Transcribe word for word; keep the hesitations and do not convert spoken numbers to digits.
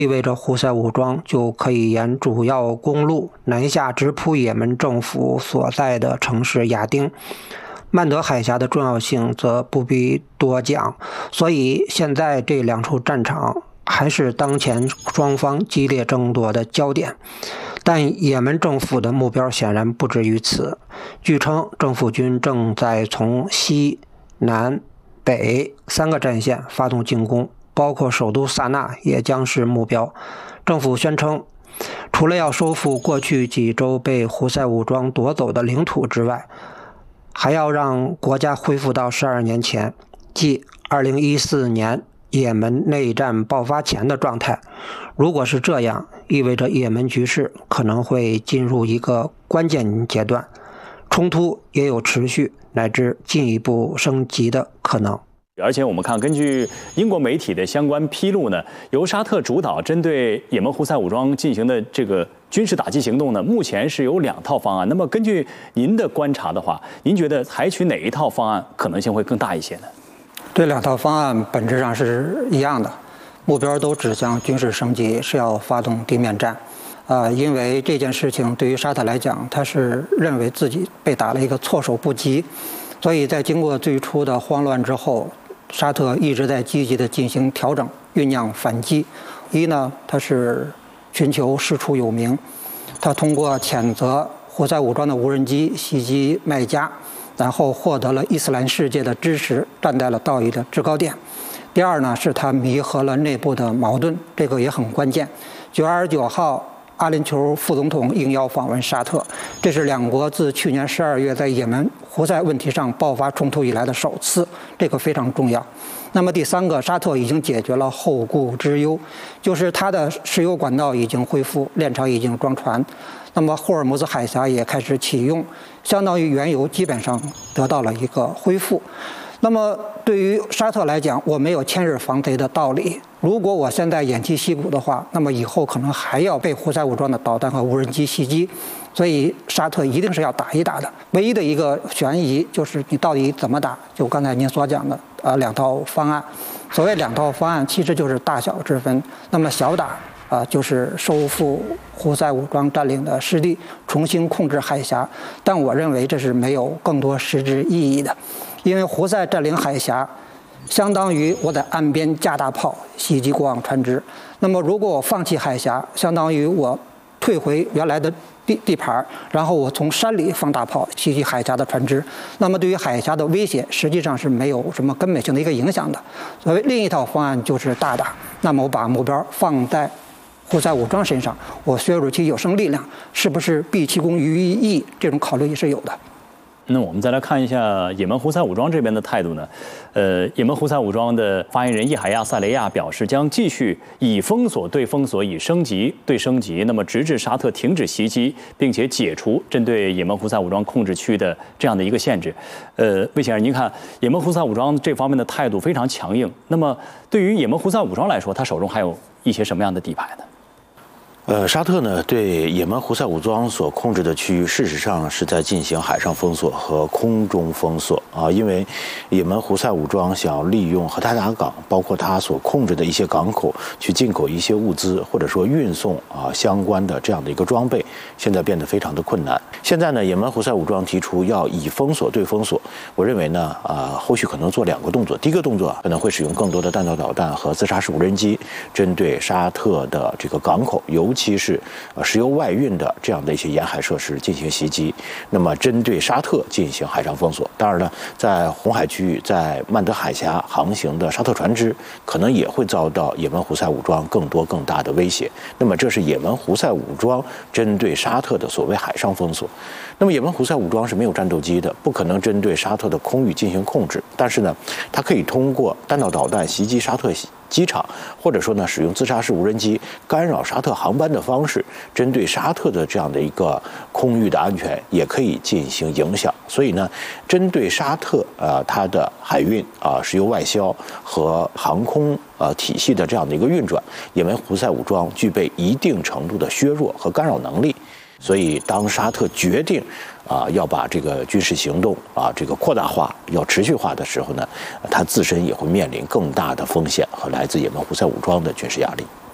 意味着胡塞武装就可以沿主要公路南下直扑也门政府所在的城市亚丁。曼德海峡的重要性则不必多讲，所以现在这两处战场还是当前双方激烈争夺的焦点。但也门政府的目标显然不止于此。据称，政府军正在从西南北三个战线发动进攻，包括首都萨那也将是目标。政府宣称，除了要收复过去几周被胡塞武装夺走的领土之外，还要让国家恢复到十二年前，即二零一四年也门内战爆发前的状态。如果是这样，意味着也门局势可能会进入一个关键阶段，冲突也有持续乃至进一步升级的可能。 而且我们看，根据英国媒体的相关披露呢，由沙特主导针对也门胡塞武装进行的这个军事打击行动呢，目前是有两套方案。那么根据您的观察的话，您觉得采取哪一套方案可能性会更大一些呢？ 这两套方案本质上是一样的，目标都指向军事升级，是要发动地面战。啊、呃，因为这件事情对于沙特来讲，他是认为自己被打了一个措手不及，所以在经过最初的慌乱之后，沙特一直在积极的进行调整，酝酿反击。一呢，他是寻求师出有名，他通过谴责胡塞武装的无人机袭击麦加，然后获得了伊斯兰世界的支持，站在了道义的制高点。第二呢，是他弥合了内部的矛盾，这个也很关键。九月二十九号，阿联酋副总统应邀访问沙特，这是两国自去年十二月在也门胡塞问题上爆发冲突以来的首次，这个非常重要。那么第三个，沙特已经解决了后顾之忧，就是它的石油管道已经恢复，链条已经装船，那么霍尔木兹海峡也开始启用，相当于原油基本上得到了一个恢复。那么对于沙特来讲，我没有千日防贼的道理。如果我现在偃旗息鼓的话，那么以后可能还要被胡塞武装的导弹和无人机袭击，所以沙特一定是要打一打的。唯一的一个悬疑就是你到底怎么打，就刚才您所讲的呃两套方案。所谓两套方案，其实就是大小之分。那么小打啊、呃，就是收复胡塞武装占领的失地，重新控制海峡。但我认为这是没有更多实质意义的。因为胡塞占领海峡，相当于我在岸边架大炮袭击过往船只。那么，如果我放弃海峡，相当于我退回原来的地地盘，然后我从山里放大炮袭击海峡的船只。那么，对于海峡的威胁，实际上是没有什么根本性的一个影响的。所以，另一套方案就是大打。那么，我把目标放在胡塞武装身上，我削弱其有生力量，是不是毕其功于一役？这种考虑也是有的。 那我们再来看一下也门胡塞武装这边的态度呢？呃，也门胡塞武装的发言人叶海亚·萨雷亚表示，将继续以封锁对封锁，以升级对升级，那么直至沙特停止袭击，并且解除针对也门胡塞武装控制区的这样的一个限制。呃，魏先生，您看也门胡塞武装这方面的态度非常强硬。那么，对于也门胡塞武装来说，他手中还有一些什么样的底牌呢？ 呃，沙特呢对也门胡塞武装所控制的区域，事实上是在进行海上封锁和空中封锁啊，因为也门胡塞武装想要利用荷台达港，包括它所控制的一些港口，去进口一些物资，或者说运送啊相关的这样的一个装备，现在变得非常的困难。现在呢，也门胡塞武装提出要以封锁对封锁，我认为呢，啊，后续可能做两个动作。第一个动作可能会使用更多的弹道导弹和自杀式无人机，针对沙特的这个港口，尤其是呃石油外运的这样的一些沿海设施进行袭击。那么针对沙特进行海上封锁。当然呢，在红海区域，在曼德海峡航行的沙特船只，可能也会遭到也门胡塞武装更多更大的威胁。那么这是也门胡塞武装针对沙特的所谓海上封锁。那么也门胡塞武装是没有战斗机的，不可能针对沙特的空域进行控制。但是呢，它可以通过弹道导弹袭击沙特机场，或者说呢，使用自杀式无人机干扰沙特航班的方式，针对沙特的这样的一个空域的安全也可以进行影响。所以呢，针对沙特呃它的海运啊、呃、石油外销和航空呃体系的这样的一个运转，也门胡塞武装具备一定程度的削弱和干扰能力。所以，当沙特决定啊要把这个军事行动啊这个扩大化、要持续化的时候呢，它自身也会面临更大的风险和来自也门胡塞武装的军事压力。